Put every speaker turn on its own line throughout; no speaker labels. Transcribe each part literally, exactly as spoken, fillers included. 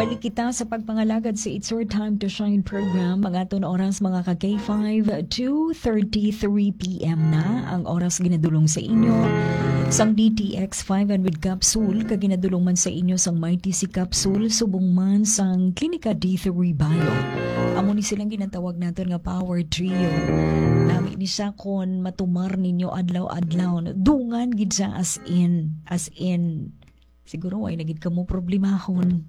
Balik kita sa pagpangalagad sa It's Your Time to Shine program. Mga ton oras mga ka-K five, two thirty-three p.m. na ang oras ginadulong sa inyo. Sang D T X five hundred capsule, kaginadulong man sa inyo sang Mighty C capsule, subong man sang Klinika D three Bio. Amo ni silang ginatawag natin nga Power Trio. Nami ni siya kon matumar ninyo adlaw-adlaw. Dungan gid siya as in, as in, siguro ay nagid ka mo problemahon.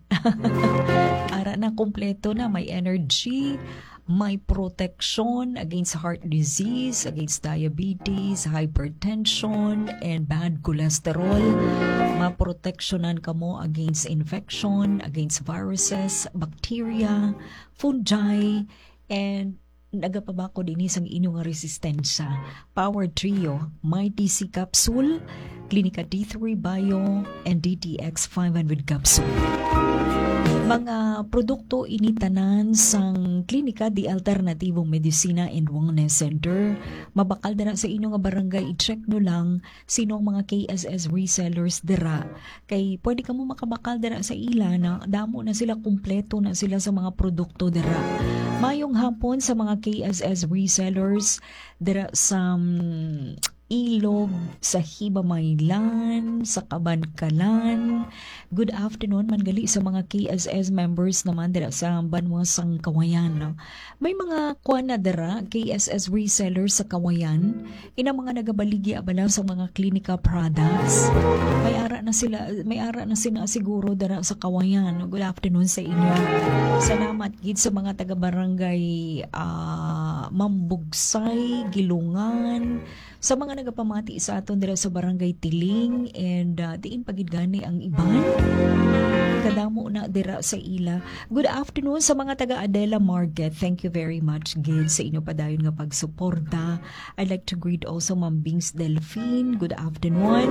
Ara na kompleto na, may energy, may protection against heart disease, against diabetes, hypertension, and bad cholesterol. Maproteksyonan ka mo against infection, against viruses, bacteria, fungi, and nagapabako din isang inyong resistensya. Power Trio, Mighty C Capsule, Klinika D three Bio, and D T X five hundred Capsule. Mga produkto initanan sang Klinika di Alternatibong Medisina and Wellness Center. Mabakal dara sa inyong barangay, i-check no lang sinong mga K S S resellers dira. Kay pwede ka mo makabakal dira sa ila na damo na sila, kumpleto na sila sa mga produkto dira. Mayong hapon sa mga K S S resellers dira sa um, Ilog, sa Hibamaylan, sa Kabankalan. Good afternoon mangali sa mga K S S members naman dira sa Banwasang Kawayan. No? May mga kuan na dira K S S resellers sa Kawayan, ina mga nagabaligi abala sa mga klinika products. May ara na sila, may ara na sila siguro dira sa Kawayan. Good afternoon sa inyo. Salamat gid sa mga taga-barangay uh, Mambugsay, Gilungan, sa mga nagapamati sa aton dira sa barangay Tiling, and uh, diin pagid gani ang iban kadamo na dira sa ila. Good afternoon sa mga taga Adela Market. Thank you very much gid sa inyo padayon nga pagsuporta. I'd like to greet also Ma'am Bings Delphine. Good afternoon.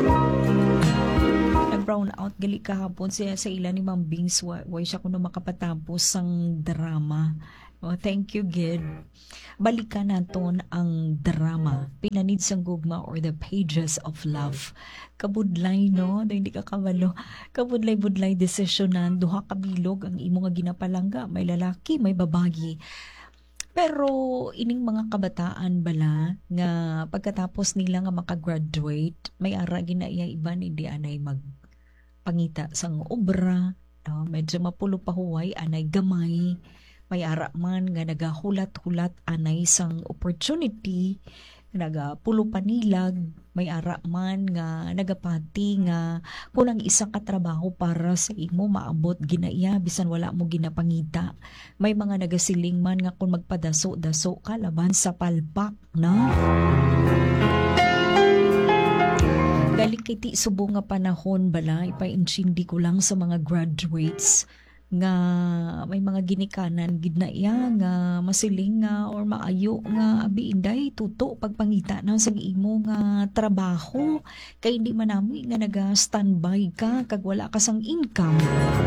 Nag-brown out gali kahapon siya sa ila ni Ma'am Bings. Way siya kuno makapatapos sang drama. Oh, thank you, Gid. Balikan naton ang drama, Pinanid sang Gugma or The Pages of Love. Kabudlay, no? Dahil hindi ka kabalo. Kabudlay-budlay desisyonan, duha kabilog ang imo nga ginapalangga. May lalaki, may babayi. Pero ining mga kabataan bala nga pagkatapos nila nga makagraduate, may ara ginaiya iban hindi anay magpangita sang obra, no? Medyo mapulo pa huway, anay gamay. May ara man nga nagahulat-hulat anay sang opportunity, nagapulo panilag, may ara man nga nagapati nga kunang isa ka trabaho para sa imo maabot ginaiya bisan wala mo ginapangita. May mga nagasiling man nga kung magpadaso-daso ka laban sa palpak, na galikiti subo nga panahon bala, ipainchindi ko lang sa mga graduates nga may mga ginikanan gid na iya nga masiling nga or maayo nga abi inday tuto pagpangita na sa imo nga trabaho, kay hindi man nami nga naga standby ka kag wala ka sang income.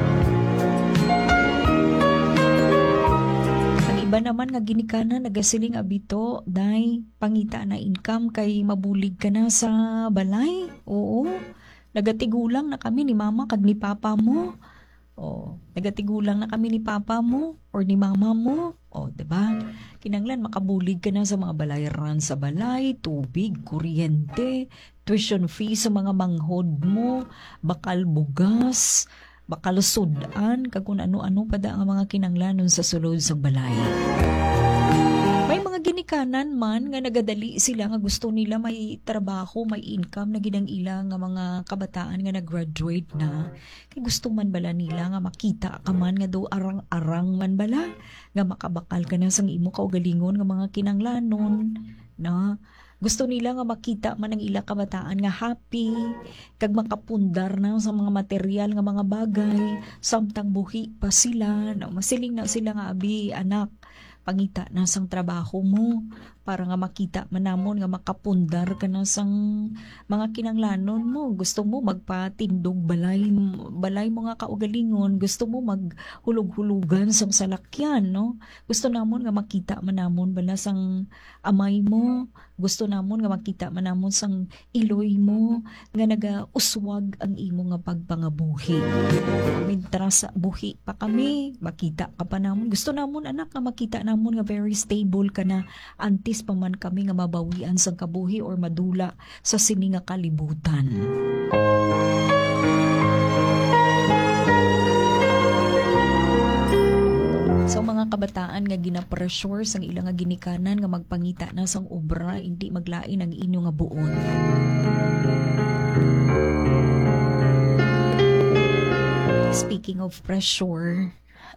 Ang iba naman nga ginikanan nagasiling abito day pangita na income kay mabulig ka na sa balay. Oo, nagatigulang na kami ni mama kag ni papa mo. Oh, nagatigulang na kami ni papa mo or ni mama mo. Oh, 'di ba? Kinanglan makabulig ka na sa mga balayaran sa balay, tubig, kuryente, tuition fee sa mga manghod mo, bakal bugas, bakal sudan, kag kun ano-ano pa da ang mga kinanglanon sa sulod sa balay. May mga ginikanan man nga nagadali sila nga gusto nila may trabaho, may income na ginang ila nga mga kabataan nga nag-graduate na. Kay gusto man bala nila nga makita ka man nga do arang-arang man bala nga makabakal ka na sang imo kaugalingon nga mga kinanglanon, na gusto nila nga makita man ang ila kabataan nga happy kag makapundar na sa mga material nga mga bagay samtang buhi pa sila, no? Masiling na sila nga abi anak, pangita na sang trabaho mo para nga makita manamon nga makapundar ka na sang mga kinanglanon mo. Gusto mo magpatindog balay balay mo nga kaugalingon, gusto mo maghulog-hulugan sa salakyan, no? Gusto namon nga makita manamon bala sang amay mo, gusto namon nga makita manamon sang iloy mo nga nagauswag ang imo nga pagpangabuhi. Mintras sa buhi pa kami, makita ka pa namon. Gusto namon anak nga makita namon nga very stable ka na, antis pa man kami nga mabawian sang kabuhi or madula sa sini nga kalibutan. So mga kabataan nga gina-pressure sang ilang nga ginikanan nga magpangita na sang obra, hindi maglain ang inyo nga buon. Speaking of pressure,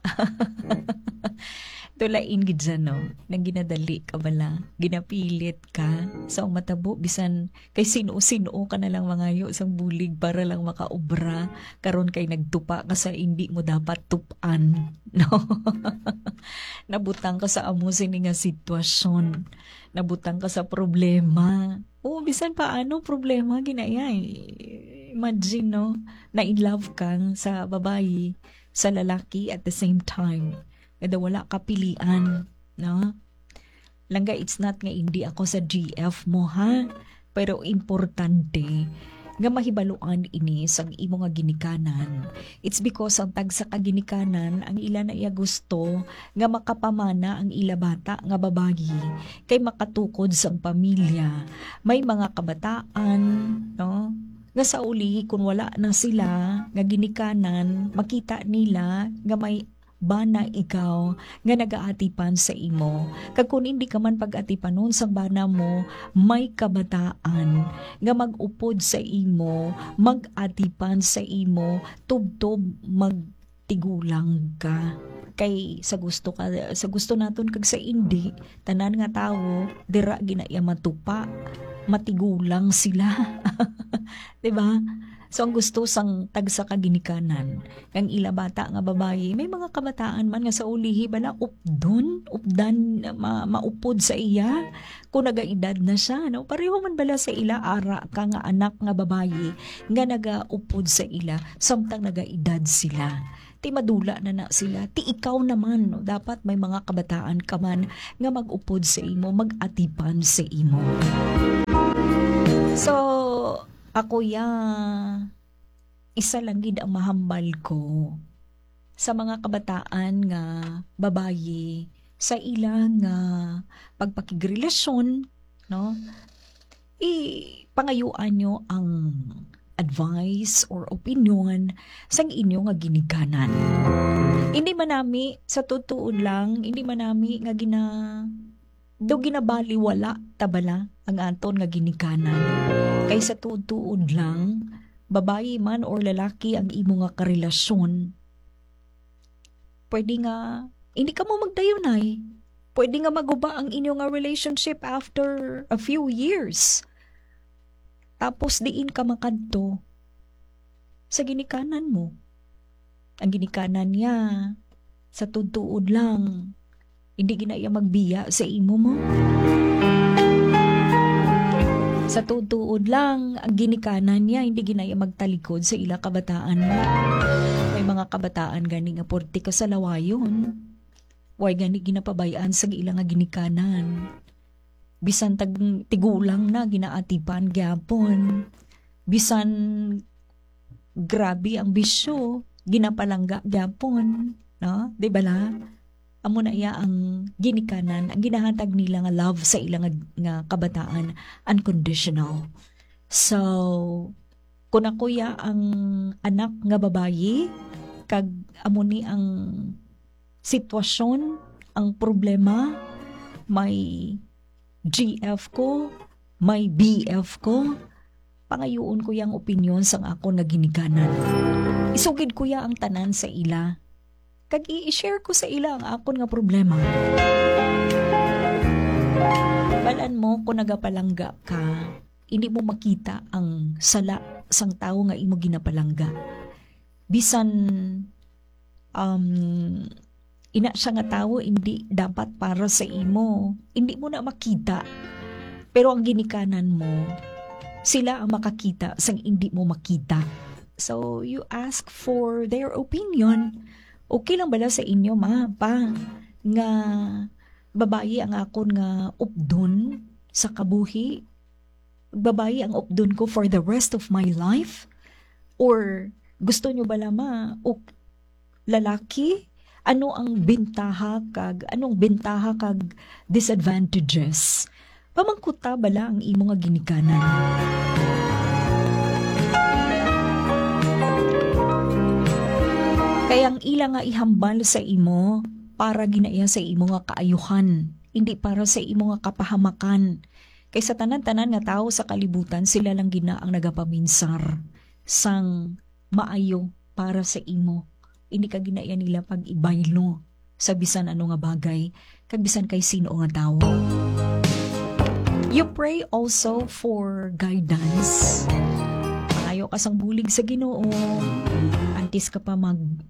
tulain gid sa no, nang ginadali ka bala, ginapilit ka sa matabo bisan kay sino-sino ka na lang mangayo sang bulig para lang makaobra, karon kay nagtupa ka sa hindi mo dapat tupan, no? Nabutang ka sa amo sini nga sitwasyon, nabutang ka sa problema. Oo, bisan paano problema ginayay. Imagine, no, na in love kang sa babae, sa lalaki at the same time. Kada wala kapilian, no? Langga, it's not nga hindi ako sa G F mo, ha? Pero importante nga mahibaluan ini sang imo nga ginikanan. It's because ang tag sa kaginikanan ang ila na iya gusto nga makapamana ang ila bata nga babayi kay makatukod sang pamilya. May mga kabataan, no? Nga sa uli kung wala na sila nga ginikanan, makita nila nga may bana ikaw nga nagaatipan sa imo. Kag kung hindi ka man pag-atipan nun sang bana mo, may kabataan nga mag-upod sa imo, mag-atipan sa imo, tubtob magtigulang ka. Kay sa gusto ka sa gusto naton kag sa indi, tanan nga tawo dira ginaya matupa, matigulang sila. 'Di ba? So ang gusto sang tagsa kaginikanan, ang ila bata nga babayi, may mga kabataan man nga sa ulihi bala updon, updan ma, maupod sa iya kung nagaedad na siya, no? Pareho man bala sa ila ara ka nga anak nga babayi nga nagaupod sa ila samtang nagaedad sila. Ti madula na na sila, ti ikaw naman, no? Dapat may mga kabataan ka man nga magupod sa imo, magatipan sa imo. So ako ya, isa lang gid ang mahambal ko sa mga kabataan nga babayi sa ilang nga pagpakigrelasyon, no? I pangayuan nyo ang advice or opinion sa inyo nga ginikanan. Hindi man nami sa totoo lang, hindi man nami nga gina do ginabaliwala tabala ang aton nga ginikanan. Kay sa tuod-tuod lang, babayi man or lalaki ang imo nga karelasyon, pwede nga hindi ka mo magdayunay. Pwede nga maguba ang inyo nga relationship after a few years. Tapos diin ka makadto sa ginikanan mo. Ang ginikanan niya sa tuod-tuod lang, hindi ginaya magbiya sa imo mo. Sa tuod-tuod lang, ang ginikanan niya, hindi ginaya magtalikod sa ila kabataan mo. May mga kabataan gani nga porti ka sa lawayon. Way gani ginapabayaan sa ila nga ginikanan. Bisan tag tigulang na ginaatipan gyapon. Bisan grabe ang bisyo, ginapalangga gyapon, no? Di ba la? Amo na iya ang ginikanan, ang ginahatag nila nga love sa ilang nga, nga kabataan, unconditional. So, kung ako ya ang anak nga babayi, kag amo ni ang sitwasyon, ang problema, may G F ko, may B F ko, pangayuon ko yang opinion sang ako nga ginikanan. Isugid ko ya ang tanan sa ila, kag i-share ko sa ila ang akon nga problema. Balan mo kung nagapalangga ka, hindi mo makita ang sala sang tao nga imo ginapalangga. Bisan um, ina siya nga tawo hindi dapat para sa imo. Hindi mo na makita. Pero ang ginikanan mo, sila ang makakita sang hindi mo makita. So, you ask for their opinion. Okay lang bala sa inyo, ma, pa, nga babayi ang akon nga updon sa kabuhi? Babayi ang updon ko for the rest of my life? Or gusto nyo bala, ma, o lalaki? Ano ang bentaha kag, anong bentaha kag disadvantages? Pamangkuta bala ang imo nga ginikanan. Kaya ang ila nga ihambal sa imo para ginaya sa imo nga kaayuhan, hindi para sa imo nga kapahamakan. Kay sa tanan-tanan nga tao sa kalibutan, sila lang gina ang nagapaminsar sang maayo para sa imo. Hindi ka ginaya nila pag ibaylo sa bisan ano nga bagay, kag bisan kay sino nga tao. You pray also for guidance. Ayaw ka sang bulig sa Ginoo. Antes ka pa mag